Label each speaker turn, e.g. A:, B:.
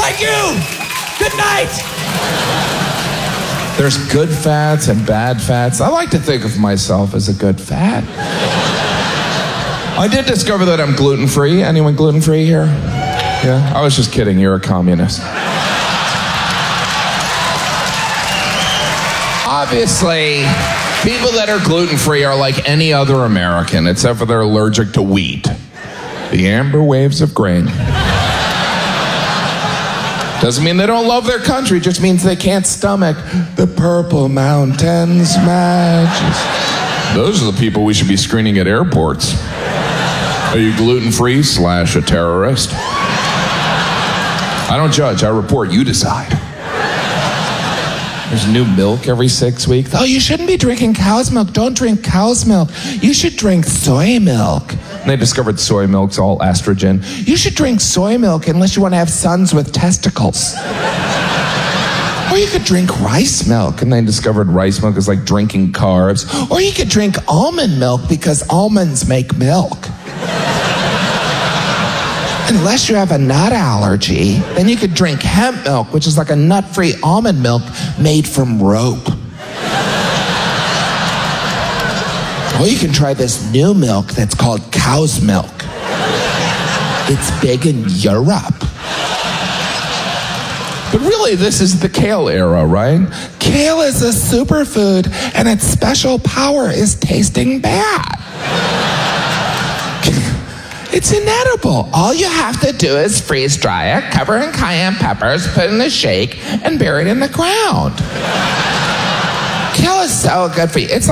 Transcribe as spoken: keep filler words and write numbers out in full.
A: like you. Good night.
B: There's good fats and bad fats. I like to think of myself as a good fat. I did discover that I'm gluten-free. Anyone gluten-free here? Yeah? I was just kidding. You're a communist. Obviously, people that are gluten-free are like any other American, except for they're allergic to wheat. The amber waves of grain. Doesn't mean they don't love their country, just means they can't stomach the Purple Mountains majesty. Those are the people we should be screening at airports. Are you gluten-free slash a terrorist? I don't judge, I report, you decide. There's new milk every six weeks. Oh, you shouldn't be drinking cow's milk. Don't drink cow's milk. You should drink soy milk. And they discovered soy milk's all estrogen. You should drink soy milk unless you want to have sons with testicles. Or you could drink rice milk. And they discovered rice milk is like drinking carbs. Or you could drink almond milk because almonds make milk. Unless you have a nut allergy, then you could drink hemp milk, which is like a nut-free almond milk made from rope. Or you can try this new milk that's called cow's milk. It's big in Europe. But really, this is the kale era, right? Kale is a superfood, and its special power is tasting bad. It's inedible. All you have to do is freeze dry it, cover in cayenne peppers, put in a shake, and bury it in the ground. Kale is so good for you. It's like